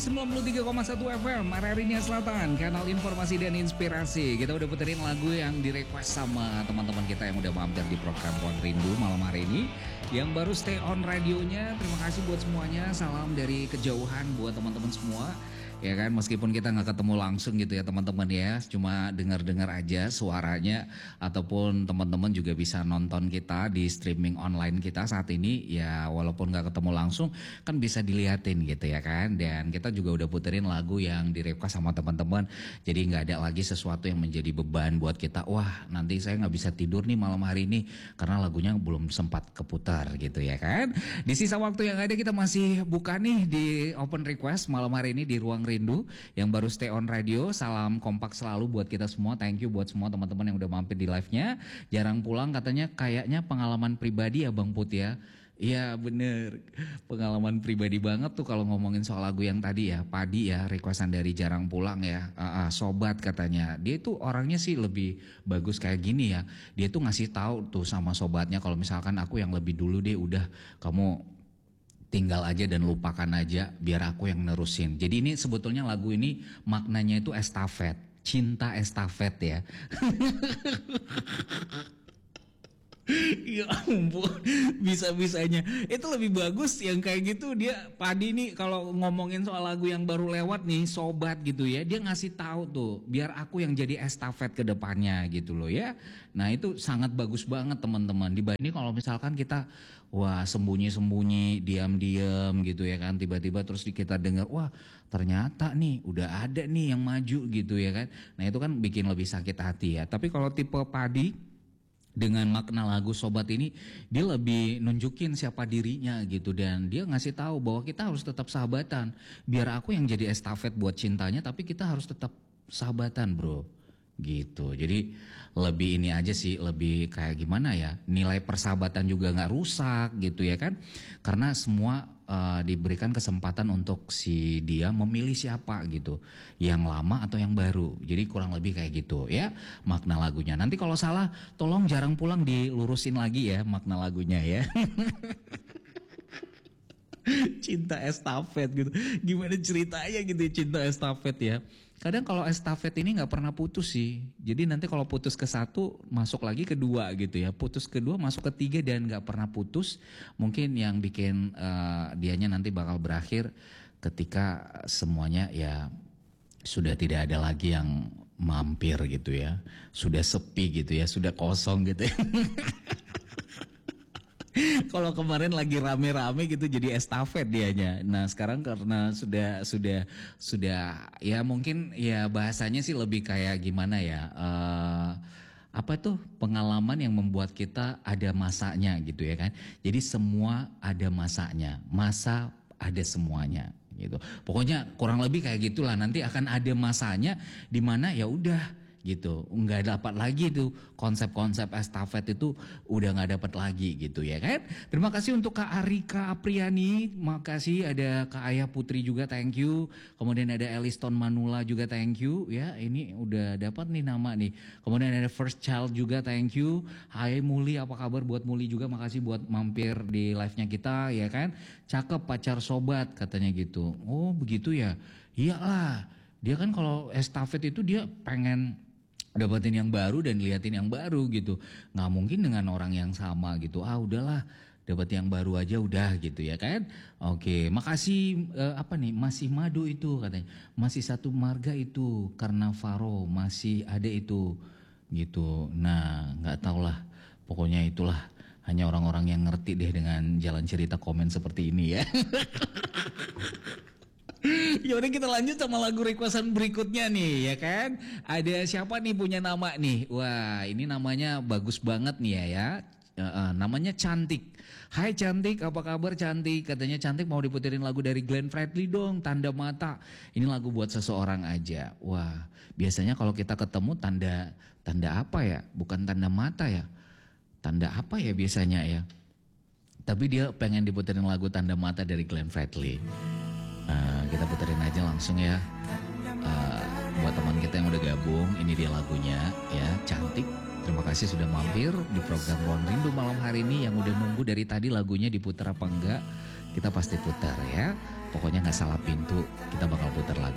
93,1 FM Araria Selatan, kanal informasi dan inspirasi. Kita udah puterin lagu yang di-request sama teman-teman kita yang udah mampir di program Ruang Rindu malam hari ini. Yang baru stay on radionya, terima kasih buat semuanya. Salam dari kejauhan buat teman-teman semua. Ya kan, meskipun kita nggak ketemu langsung gitu ya teman-teman ya, cuma dengar-dengar aja suaranya, ataupun teman-teman juga bisa nonton kita di streaming online kita saat ini ya, walaupun nggak ketemu langsung kan bisa dilihatin gitu ya kan. Dan kita juga udah puterin lagu yang direkod sama teman-teman, jadi nggak ada lagi sesuatu yang menjadi beban buat kita. Wah, nanti saya nggak bisa tidur nih malam hari ini karena lagunya belum sempat keputar gitu ya kan. Di sisa waktu yang ada kita masih buka nih di open request malam hari ini di Ruang Rindu yang baru stay on radio. Salam kompak selalu buat kita semua. Thank you buat semua teman-teman yang udah mampir di live-nya. Jarang pulang katanya, kayaknya pengalaman pribadi ya Bang Put ya. Iya bener, pengalaman pribadi banget tuh kalau ngomongin soal lagu yang tadi ya, Padi ya, requestan dari Jarang Pulang ya. Sobat katanya, dia tuh orangnya sih lebih bagus kayak gini ya. Dia tuh ngasih tahu tuh sama sobatnya kalau misalkan aku yang lebih dulu deh, udah kamu tinggal aja dan lupakan aja, biar aku yang nerusin. Jadi ini sebetulnya lagu ini maknanya itu estafet, cinta estafet ya. Ya ampun, bisa-bisanya. Itu lebih bagus yang kayak gitu. Dia Padi nih kalau ngomongin soal lagu yang baru lewat nih, sobat gitu ya, dia ngasih tahu tuh, biar aku yang jadi estafet ke depannya gitu loh ya. Nah itu sangat bagus banget teman-teman. Dibanding kalau misalkan kita wah sembunyi-sembunyi, diam-diam gitu ya kan, tiba-tiba terus kita dengar, wah ternyata nih udah ada nih yang maju gitu ya kan. Nah itu kan bikin lebih sakit hati ya. Tapi kalau tipe Padi dengan makna lagu sobat ini, dia lebih nunjukin siapa dirinya gitu, dan dia ngasih tahu bahwa kita harus tetap sahabatan. Biar aku yang jadi estafet buat cintanya, tapi kita harus tetap sahabatan bro, gitu. Jadi lebih ini aja sih, lebih kayak gimana ya, nilai persahabatan juga nggak rusak gitu ya kan, karena semua diberikan kesempatan untuk si dia memilih siapa gitu, yang lama atau yang baru. Jadi kurang lebih kayak gitu ya makna lagunya. Nanti kalau salah tolong Jarang Pulang dilurusin lagi ya makna lagunya ya. Cinta estafet gitu, gimana ceritanya gitu cinta estafet ya. Kadang kalau estafet ini nggak pernah putus sih. Jadi nanti kalau putus ke satu masuk lagi ke dua gitu ya. Putus kedua masuk ke tiga dan nggak pernah putus. Mungkin yang bikin dianya nanti bakal berakhir ketika semuanya ya sudah tidak ada lagi yang mampir gitu ya. Sudah sepi gitu ya. Sudah kosong gitu ya. Kalau kemarin lagi rame-rame gitu jadi estafet dianya. Nah sekarang karena sudah ya mungkin ya bahasanya sih lebih kayak gimana ya, apa tuh, pengalaman yang membuat kita ada masanya gitu ya kan. Jadi semua ada masanya, masa ada semuanya gitu. Pokoknya kurang lebih kayak gitulah. Nanti akan ada masanya di mana ya udah gitu, nggak dapat lagi tuh konsep-konsep estafet itu, udah nggak dapat lagi gitu ya kan. Terima kasih untuk Kak Arika Apriani, makasih. Ada Kak Ayah Putri juga, thank you. Kemudian ada Eliston Manula juga, thank you ya, ini udah dapat nih nama nih. Kemudian ada First Child juga, thank you. Hai Muli, apa kabar buat Muli juga, makasih buat mampir di live-nya kita ya kan. Cakep pacar sobat katanya gitu. Oh begitu ya, iyalah, dia kan kalau estafet itu dia pengen dapetin yang baru dan liatin yang baru gitu. Nggak mungkin dengan orang yang sama gitu. Udahlah, dapat yang baru aja udah gitu ya kan. Oke, makasih. Apa nih, masih madu itu katanya. Masih satu marga itu karena Faro masih ada itu gitu. Nah, nggak tahulah. Pokoknya itulah, hanya orang-orang yang ngerti deh dengan jalan cerita komen seperti ini ya. Yaudah kita lanjut sama lagu requestan berikutnya nih ya kan. Ada siapa nih punya nama nih? Wah ini namanya bagus banget nih ya. Namanya Cantik. Hai Cantik, apa kabar Cantik? Katanya Cantik mau diputerin lagu dari Glenn Fredly dong, Tanda Mata. Ini lagu buat seseorang aja. Wah biasanya kalau kita ketemu tanda apa ya? Bukan tanda mata ya. Tanda apa ya biasanya ya? Tapi dia pengen diputerin lagu Tanda Mata dari Glenn Fredly. Kita puterin aja langsung ya. Buat teman kita yang udah gabung, ini dia lagunya ya, Cantik. Terima kasih sudah mampir di program Ruang Rindu malam hari ini. Yang udah nunggu dari tadi lagunya diputar apa enggak, kita pasti putar ya. Pokoknya nggak salah pintu, kita